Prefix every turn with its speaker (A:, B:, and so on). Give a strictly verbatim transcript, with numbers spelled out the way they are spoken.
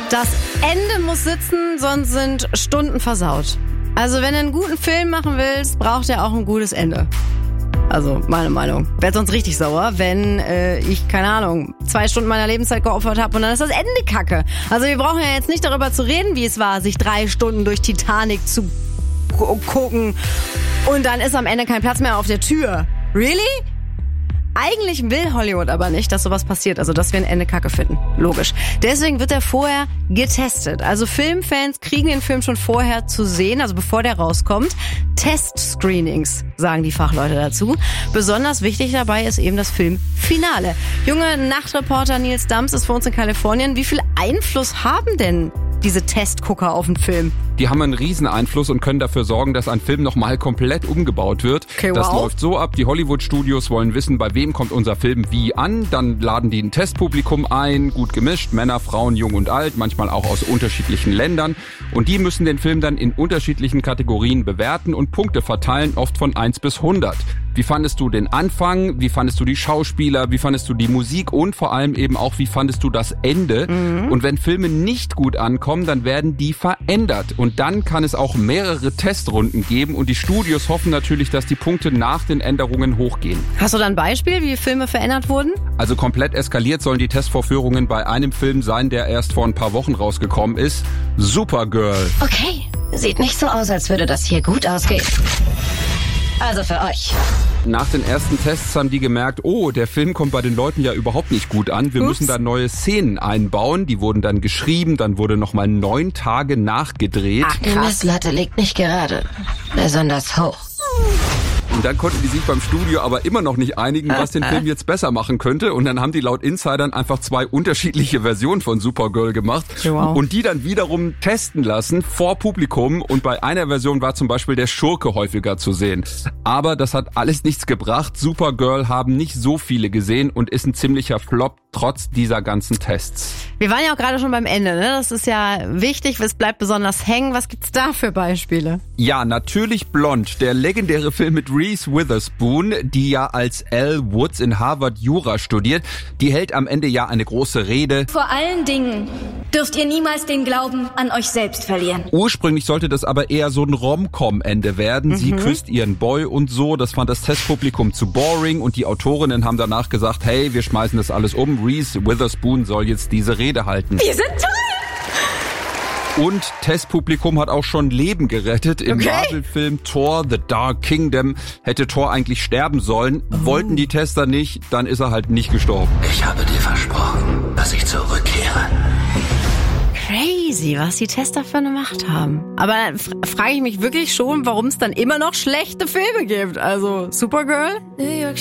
A: Das Ende muss sitzen, sonst sind Stunden versaut. Also wenn du einen guten Film machen willst, braucht er auch ein gutes Ende. Also meine Meinung. Werd sonst richtig sauer, wenn äh, ich, keine Ahnung, zwei Stunden meiner Lebenszeit geopfert habe und dann ist das Ende kacke. Also wir brauchen ja jetzt nicht darüber zu reden, wie es war, sich drei Stunden durch Titanic zu gucken und dann ist am Ende kein Platz mehr auf der Tür. Really? Eigentlich will Hollywood aber nicht, dass sowas passiert, also dass wir ein Ende kacke finden. Logisch. Deswegen wird er vorher getestet. Also Filmfans kriegen den Film schon vorher zu sehen, also bevor der rauskommt. Test-Screenings, sagen die Fachleute dazu. Besonders wichtig dabei ist eben das Filmfinale. Junge Nachtreporter Nils Dams ist für uns in Kalifornien. Wie viel Einfluss haben denn diese Testgucker auf den Film?
B: Die haben einen riesen Einfluss und können dafür sorgen, dass ein Film nochmal komplett umgebaut wird.
A: Okay, wow.
B: Das läuft so ab, die Hollywood-Studios wollen wissen, bei wem kommt unser Film wie an. Dann laden die ein Testpublikum ein, gut gemischt, Männer, Frauen, jung und alt, manchmal auch aus unterschiedlichen Ländern. Und die müssen den Film dann in unterschiedlichen Kategorien bewerten und Punkte verteilen, oft von eins bis hundert. Wie fandest du den Anfang? Wie fandest du die Schauspieler? Wie fandest du die Musik? Und vor allem eben auch, wie fandest du das Ende? Mhm. Und wenn Filme nicht gut ankommen, dann werden die verändert. Und dann kann es auch mehrere Testrunden geben. Und die Studios hoffen natürlich, dass die Punkte nach den Änderungen hochgehen.
A: Hast du da ein Beispiel, wie Filme verändert wurden?
B: Also komplett eskaliert sollen die Testvorführungen bei einem Film sein, der erst vor ein paar Wochen rausgekommen ist. Supergirl.
C: Okay, sieht nicht so aus, als würde das hier gut ausgehen. Also für euch.
B: Nach den ersten Tests haben die gemerkt, oh, der Film kommt bei den Leuten ja überhaupt nicht gut an. Wir Ups. müssen da neue Szenen einbauen. Die wurden dann geschrieben, dann wurde nochmal neun Tage nachgedreht.
C: Ach, die Messlatte liegt nicht gerade besonders hoch.
B: Und dann konnten die sich beim Studio aber immer noch nicht einigen, was den Film jetzt besser machen könnte. Und dann haben die laut Insidern einfach zwei unterschiedliche Versionen von Supergirl gemacht.
A: Wow.
B: Und die dann wiederum testen lassen vor Publikum. Und bei einer Version war zum Beispiel der Schurke häufiger zu sehen. Aber das hat alles nichts gebracht. Supergirl haben nicht so viele gesehen und ist ein ziemlicher Flop trotz dieser ganzen Tests.
A: Wir waren ja auch gerade schon beim Ende, ne? Das ist ja wichtig, es bleibt besonders hängen. Was gibt's da für Beispiele?
B: Ja, natürlich Blond, der legendäre Film mit Reese Witherspoon, die ja als Elle Woods in Harvard Jura studiert. Die hält am Ende ja eine große Rede.
D: Vor allen Dingen dürft ihr niemals den Glauben an euch selbst verlieren.
B: Ursprünglich sollte das aber eher so ein Rom-Com-Ende werden. Mhm. Sie küsst ihren Boy und so. Das fand das Testpublikum zu boring und die Autorinnen haben danach gesagt, hey, wir schmeißen das alles um. Reese Witherspoon soll jetzt diese Rede halten.
D: Wir sind toll!
B: Und Testpublikum hat auch schon Leben gerettet. Im
A: Okay.
B: Marvel-Film Thor, The Dark Kingdom hätte Thor eigentlich sterben sollen. Oh. Wollten die Tester nicht, dann ist er halt nicht gestorben.
E: Ich habe dir versprochen, dass ich zurückkehre.
A: Crazy, was die Tester für eine Macht haben. Aber dann frage ich mich wirklich schon, warum es dann immer noch schlechte Filme gibt. Also Supergirl?